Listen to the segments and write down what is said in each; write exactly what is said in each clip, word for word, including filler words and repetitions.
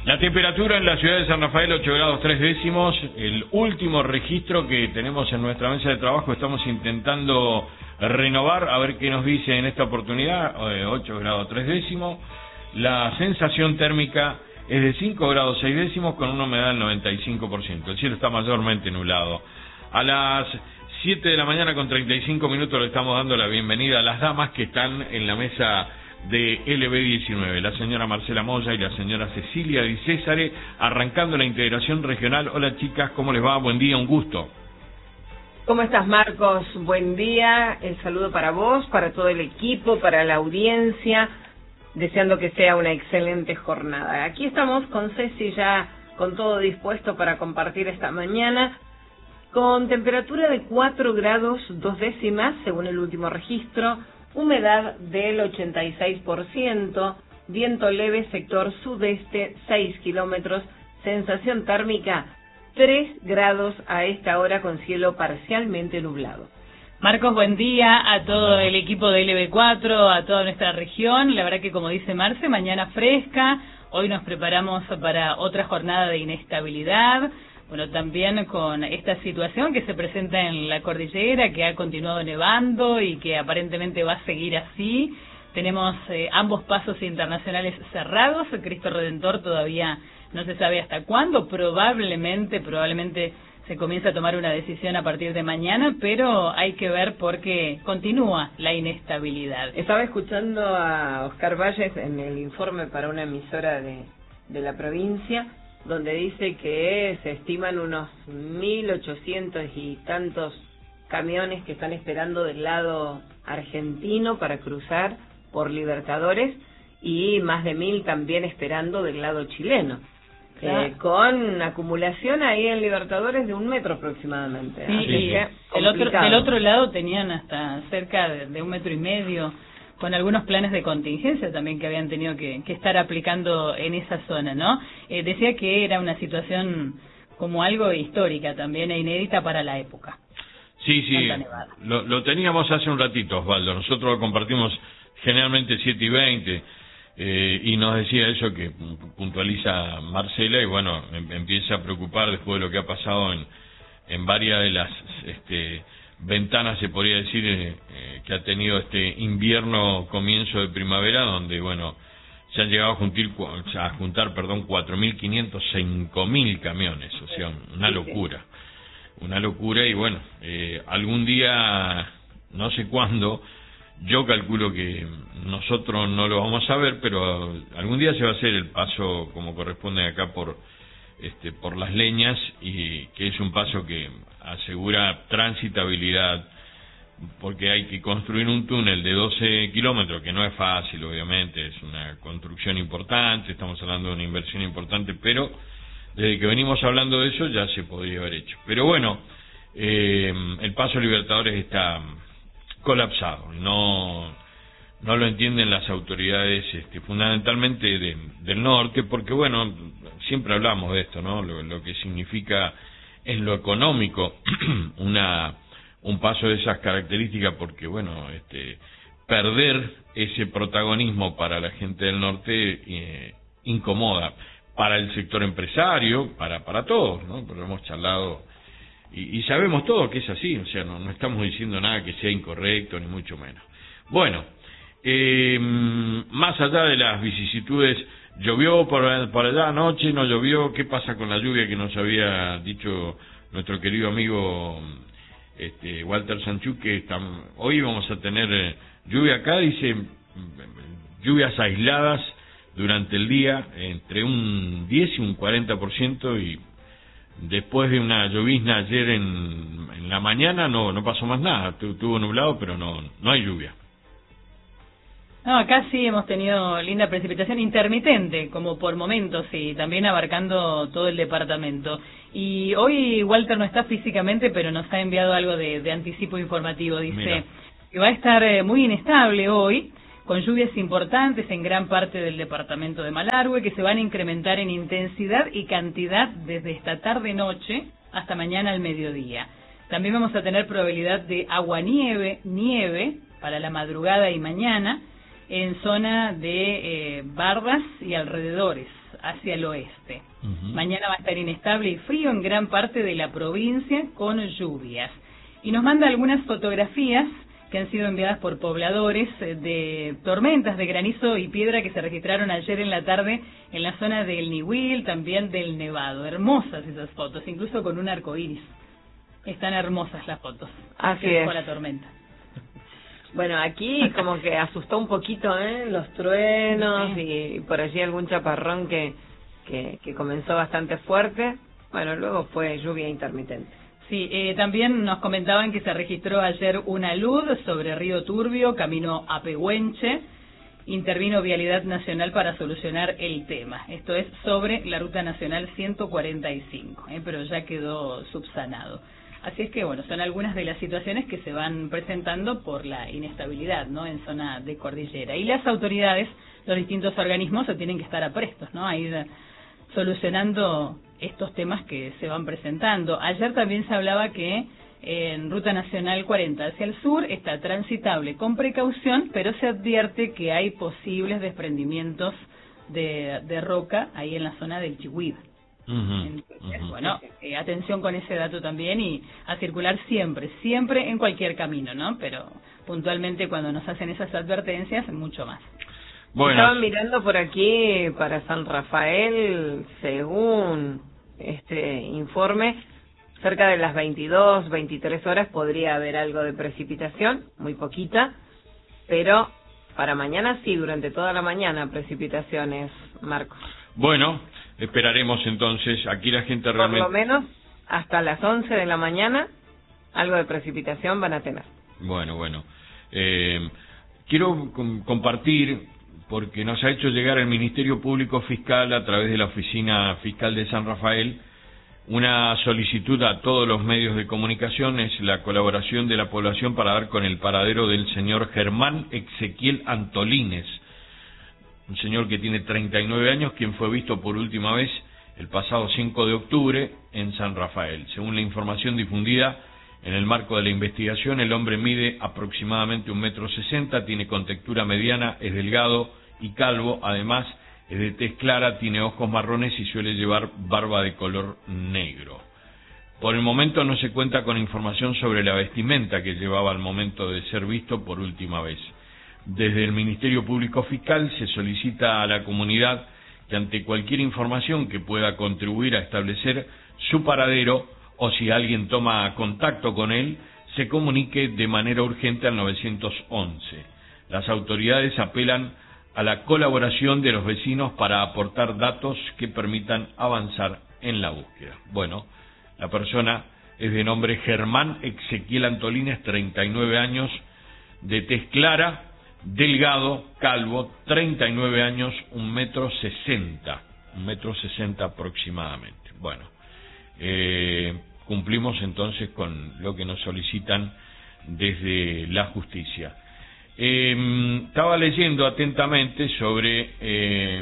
La temperatura en la ciudad de San Rafael, ocho grados tres décimos, el último registro que tenemos en nuestra mesa de trabajo. Estamos intentando renovar, a ver qué nos dice en esta oportunidad, ocho grados tres décimos. La sensación térmica es de cinco grados seis décimos con una humedad del noventa y cinco por ciento. El cielo está mayormente nublado. A las siete de la mañana con treinta y cinco minutos le estamos dando la bienvenida a las damas que están en la mesa de L B diecinueve, la señora Marcela Moya y la señora Cecilia Di Césare, arrancando la integración regional. Hola chicas, ¿cómo les va? Buen día, un gusto. ¿Cómo estás, Marcos? Buen día, el saludo para vos, para todo el equipo, para la audiencia, deseando que sea una excelente jornada. Aquí estamos con Ceci ya con todo dispuesto para compartir esta mañana, con temperatura de cuatro grados dos décimas, según el último registro, humedad del ochenta y seis por ciento, viento leve sector sudeste seis kilómetros, sensación térmica tres grados a esta hora con cielo parcialmente nublado. Marcos, buen día a todo el equipo de L B cuatro, a toda nuestra región. La verdad que, como dice Marce, mañana fresca. Hoy nos preparamos para otra jornada de inestabilidad. Bueno, también con esta situación que se presenta en la cordillera, que ha continuado nevando y que aparentemente va a seguir así. Tenemos eh, ambos pasos internacionales cerrados. El Cristo Redentor todavía no se sabe hasta cuándo. Probablemente, probablemente se comienza a tomar una decisión a partir de mañana, pero hay que ver porque continúa la inestabilidad. Estaba escuchando a Oscar Valles en el informe para una emisora de, de la provincia, donde dice que se estiman unos mil ochocientos y tantos camiones que están esperando del lado argentino para cruzar por Libertadores y más de mil también esperando del lado chileno. Claro. Eh, con acumulación ahí en Libertadores de un metro aproximadamente. Sí, y el otro, del otro lado tenían hasta cerca de, de un metro y medio, con algunos planes de contingencia también que habían tenido que, que estar aplicando en esa zona, ¿no? Eh, decía que era una situación como algo histórica también e inédita para la época. Sí, sí, lo, lo teníamos hace un ratito, Osvaldo. Nosotros lo compartimos generalmente siete y veinte. Eh, y nos decía eso que puntualiza Marcela, y bueno, em, empieza a preocupar después de lo que ha pasado en, en varias de las este, ventanas, se podría decir, eh, eh, que ha tenido este invierno, comienzo de primavera, donde bueno, se han llegado a juntar, a juntar perdón, cuatro mil quinientos, cinco mil camiones, o sea, una locura, una locura, y bueno, eh, algún día, no sé cuándo, yo calculo que nosotros no lo vamos a ver, pero algún día se va a hacer el paso como corresponde acá por este por las leñas, y que es un paso que asegura transitabilidad, porque hay que construir un túnel de doce kilómetros, que no es fácil, obviamente, es una construcción importante, estamos hablando de una inversión importante, pero desde que venimos hablando de eso ya se podría haber hecho. Pero bueno, eh, el paso Libertadores está colapsado, no no lo entienden las autoridades, este, fundamentalmente de, del norte, porque bueno, siempre hablamos de esto, ¿no? Lo, lo que significa en lo económico una un paso de esas características, porque bueno, este perder ese protagonismo para la gente del norte eh, incomoda para el sector empresario, para para todos, ¿no? Pero hemos charlado Y, y sabemos todos que es así, o sea, no, no estamos diciendo nada que sea incorrecto, ni mucho menos. Bueno, eh, más allá de las vicisitudes, llovió por, por allá anoche, no llovió, ¿qué pasa con la lluvia que nos había dicho nuestro querido amigo este, Walter Sanchú, que está, hoy vamos a tener eh, lluvia acá, dice, lluvias aisladas durante el día, entre un diez y un cuarenta por ciento, y después de una llovizna ayer en, en la mañana no no pasó más nada, estuvo nublado, pero no no hay lluvia. No, acá sí hemos tenido linda precipitación intermitente, como por momentos, y también abarcando todo el departamento. Y hoy Walter no está físicamente, pero nos ha enviado algo de, de anticipo informativo. Dice Mira. que va a estar muy inestable hoy, con lluvias importantes en gran parte del departamento de Malargüe, que se van a incrementar en intensidad y cantidad desde esta tarde-noche hasta mañana al mediodía. También vamos a tener probabilidad de aguanieve, nieve, para la madrugada y mañana, en zona de eh, Bardas y alrededores. hacia el oeste. Uh-huh. Mañana va a estar inestable y frío en gran parte de la provincia con lluvias. Y nos manda algunas fotografías que han sido enviadas por pobladores de tormentas de granizo y piedra que se registraron ayer en la tarde en la zona del Niwil, también del Nevado. Hermosas esas fotos, incluso con un arco iris. Están hermosas las fotos. Así que es. Fue la tormenta. Bueno, aquí como que asustó un poquito, ¿eh? Los truenos y por allí algún chaparrón que, que, que comenzó bastante fuerte. Bueno, luego fue lluvia intermitente. Sí, eh, también nos comentaban que se registró ayer una luz sobre Río Turbio, camino a Pehuenche. Intervino Vialidad Nacional para solucionar el tema. Esto es sobre la Ruta Nacional ciento cuarenta y cinco, eh, pero ya quedó subsanado. Así es que, bueno, son algunas de las situaciones que se van presentando por la inestabilidad, ¿no?, en zona de cordillera. Y las autoridades, los distintos organismos, se tienen que estar aprestos, ¿no?, a ir solucionando estos temas que se van presentando. Ayer también se hablaba que en Ruta Nacional cuarenta hacia el sur está transitable con precaución, pero se advierte que hay posibles desprendimientos de, de roca ahí en la zona del Chihuahua. Uh-huh, Entonces, uh-huh. bueno, eh, atención con ese dato también y a circular siempre, siempre en cualquier camino, ¿no? Pero puntualmente cuando nos hacen esas advertencias, mucho más. Bueno. Estaban mirando por aquí para San Rafael, según este informe, cerca de las veintidós, veintitrés horas podría haber algo de precipitación, muy poquita, pero para mañana sí, durante toda la mañana precipitaciones, Marcos. Bueno, esperaremos entonces. Aquí la gente realmente... Por lo menos hasta las once de la mañana algo de precipitación van a tener. Bueno, bueno. Eh, quiero com- compartir, porque nos ha hecho llegar el Ministerio Público Fiscal a través de la Oficina Fiscal de San Rafael una solicitud a todos los medios de comunicación, es la colaboración de la población para dar con el paradero del señor Germán Ezequiel Antolines, un señor que tiene treinta y nueve años, quien fue visto por última vez el pasado cinco de octubre en San Rafael. Según la información difundida en el marco de la investigación, el hombre mide aproximadamente un metro sesenta, tiene contextura mediana, es delgado y calvo, además es de tez clara, tiene ojos marrones y suele llevar barba de color negro. Por el momento no se cuenta con información sobre la vestimenta que llevaba al momento de ser visto por última vez. Desde el Ministerio Público Fiscal se solicita a la comunidad que ante cualquier información que pueda contribuir a establecer su paradero o si alguien toma contacto con él, se comunique de manera urgente al nueve once. Las autoridades apelan a la colaboración de los vecinos para aportar datos que permitan avanzar en la búsqueda. Bueno, la persona es de nombre Germán Ezequiel Antolines, treinta y nueve años, de tez clara, delgado, calvo, treinta y nueve años, un metro sesenta, un metro sesenta aproximadamente. Bueno, eh, cumplimos entonces con lo que nos solicitan desde la justicia. Eh, estaba leyendo atentamente sobre eh,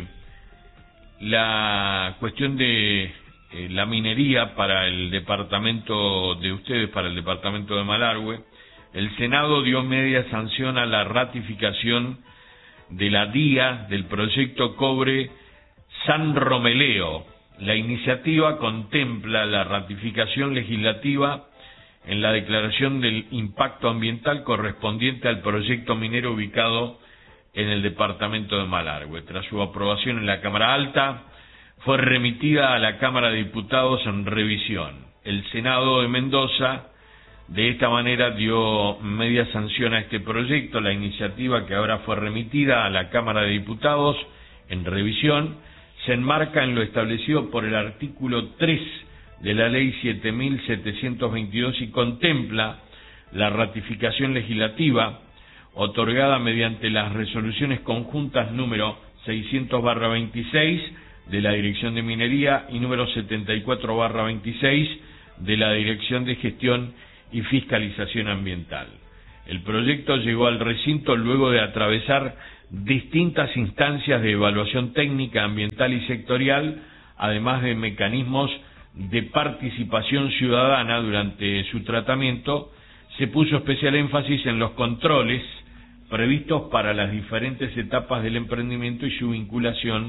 la cuestión de eh, la minería para el departamento de ustedes, para el departamento de Malargüe. El Senado dio media sanción a la ratificación de la D I A del proyecto Cobre San Romeleo. La iniciativa contempla la ratificación legislativa en la declaración del impacto ambiental correspondiente al proyecto minero ubicado en el departamento de Malargüe. Tras su aprobación en la Cámara Alta, fue remitida a la Cámara de Diputados en revisión. El Senado de Mendoza, de esta manera, dio media sanción a este proyecto. La iniciativa, que ahora fue remitida a la Cámara de Diputados en revisión, se enmarca en lo establecido por el artículo tres de la Ley siete mil setecientos veintidós y contempla la ratificación legislativa otorgada mediante las resoluciones conjuntas número seiscientos barra veintiséis de la Dirección de Minería y número setenta y cuatro barra veintiséis de la Dirección de Gestión y Fiscalización Ambiental. El proyecto llegó al recinto luego de atravesar distintas instancias de evaluación técnica, ambiental y sectorial, además de mecanismos de participación ciudadana. Durante su tratamiento se puso especial énfasis en los controles previstos para las diferentes etapas del emprendimiento y su vinculación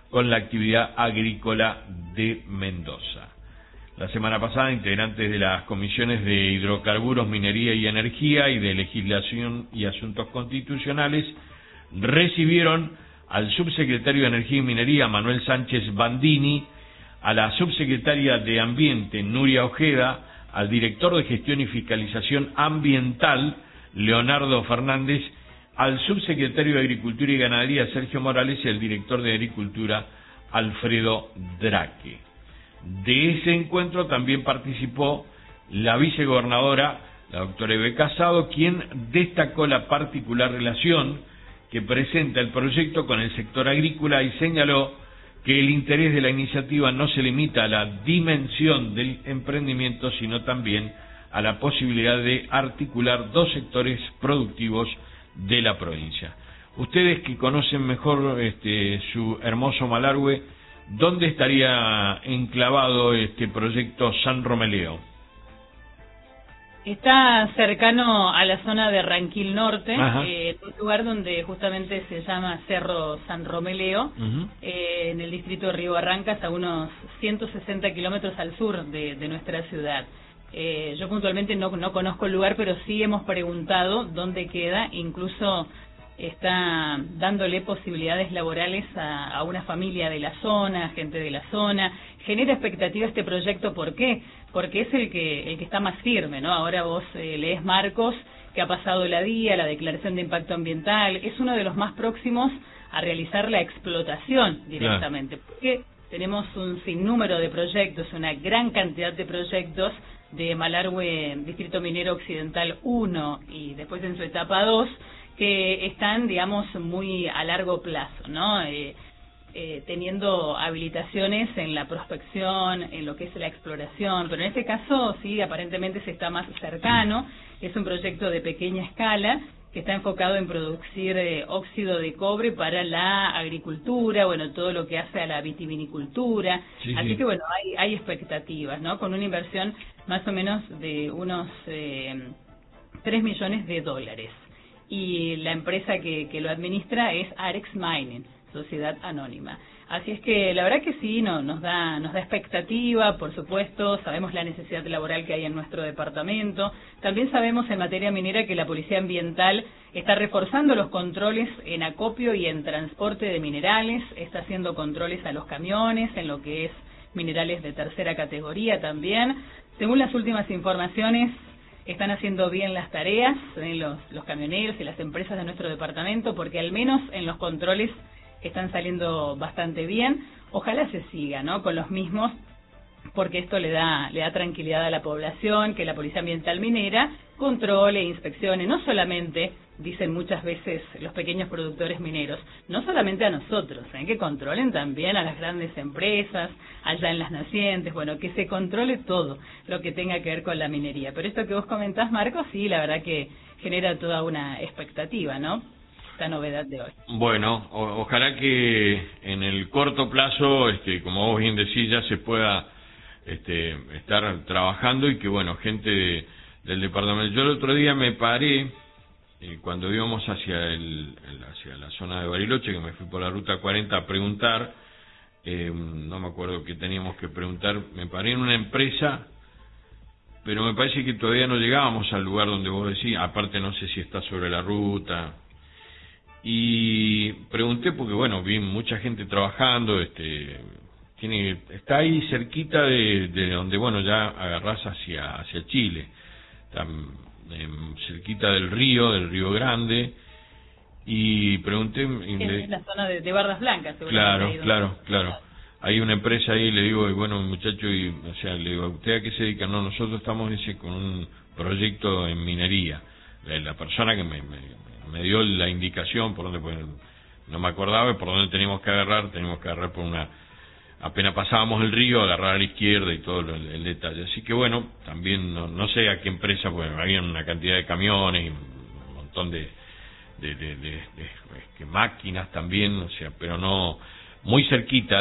con la actividad agrícola de Mendoza. La semana pasada, integrantes de las comisiones de Hidrocarburos, Minería y Energía y de Legislación y Asuntos Constitucionales recibieron al subsecretario de Energía y Minería, Manuel Sánchez Bandini, a la subsecretaria de Ambiente, Nuria Ojeda, al director de Gestión y Fiscalización Ambiental, Leonardo Fernández, al subsecretario de Agricultura y Ganadería, Sergio Morales, y al director de Agricultura, Alfredo Draque. De ese encuentro también participó la vicegobernadora, la doctora Eve Casado, quien destacó la particular relación que presenta el proyecto con el sector agrícola y señaló que el interés de la iniciativa no se limita a la dimensión del emprendimiento, sino también a la posibilidad de articular dos sectores productivos de la provincia. Ustedes que conocen mejor este, su hermoso Malargüe, ¿dónde estaría enclavado este proyecto San Romeleo? Está cercano a la zona de Ranquil Norte, eh, un lugar donde justamente se llama Cerro San Romeleo, uh-huh. eh, en el distrito de Río Barrancas, a unos ciento sesenta kilómetros al sur de, de nuestra ciudad. Eh, yo puntualmente no, no conozco el lugar, pero sí hemos preguntado dónde queda, incluso está dándole posibilidades laborales a, a una familia de la zona, gente de la zona. Genera expectativa este proyecto, ¿por qué? Porque es el que el que está más firme, ¿no? Ahora vos eh, lees Marcos, que ha pasado la D I A, la Declaración de Impacto Ambiental, es uno de los más próximos a realizar la explotación directamente, claro. Porque tenemos un sinnúmero de proyectos, una gran cantidad de proyectos de Malargüe, Distrito Minero Occidental uno y después en su etapa dos, que están, digamos, muy a largo plazo, ¿no? Eh, eh, teniendo habilitaciones en la prospección, en lo que es la exploración, pero en este caso sí, aparentemente se está más cercano. Es un proyecto de pequeña escala que está enfocado en producir eh, óxido de cobre para la agricultura, bueno, todo lo que hace a la vitivinicultura. Sí, así sí. que bueno, hay, hay expectativas, ¿no? Con una inversión más o menos de unos eh, tres millones de dólares. Y la empresa que, que lo administra es Arex Mining, Sociedad Anónima. Así es que la verdad que sí, no, nos da nos da expectativa, por supuesto, sabemos la necesidad laboral que hay en nuestro departamento. También sabemos en materia minera que la Policía Ambiental está reforzando los controles en acopio y en transporte de minerales, está haciendo controles a los camiones, en lo que es minerales de tercera categoría también. Según las últimas informaciones, están haciendo bien las tareas eh, los, los camioneros y las empresas de nuestro departamento, porque al menos en los controles están saliendo bastante bien. Ojalá se siga, ¿no?, con los mismos, porque esto le da le da tranquilidad a la población, que la Policía Ambiental Minera controle e inspeccione, no solamente, dicen muchas veces los pequeños productores mineros, no solamente a nosotros, ¿eh? que controlen también a las grandes empresas, allá en las nacientes, bueno, que se controle todo lo que tenga que ver con la minería. Pero esto que vos comentás, Marcos, sí, la verdad que genera toda una expectativa, ¿no?, esta novedad de hoy. Bueno, o, ojalá que en el corto plazo, este, como vos bien decís, ya se pueda este, estar trabajando y que, bueno, gente de, del departamento. Yo el otro día me paré, eh, cuando íbamos hacia, el, el, hacia la zona de Bariloche, que me fui por la ruta cuarenta a preguntar, eh, no me acuerdo qué teníamos que preguntar, me paré en una empresa, pero me parece que todavía no llegábamos al lugar donde vos decís, aparte no sé si está sobre la ruta. Y pregunté porque, bueno, vi mucha gente trabajando, este tiene está ahí cerquita de, de donde, bueno, ya agarrás hacia hacia Chile, está eh, cerquita del río, del Río Grande, y pregunté... En le, la zona de, de Bardas Blancas, claro, claro, claro. Hay una empresa ahí, le digo, y bueno, muchacho, y, o sea, le digo, ¿usted a qué se dedica? No, nosotros estamos dice, con un proyecto en minería. La, la persona que me... me me dio la indicación por dónde, pues, no me acordaba por dónde teníamos que agarrar, teníamos que agarrar por una, apenas pasábamos el río, agarrar a la izquierda y todo el, el detalle. Así que bueno, también no, no sé a qué empresa, pues había una cantidad de camiones y un montón de, de, de, de, de, de, de máquinas también, o sea, pero no, muy cerquita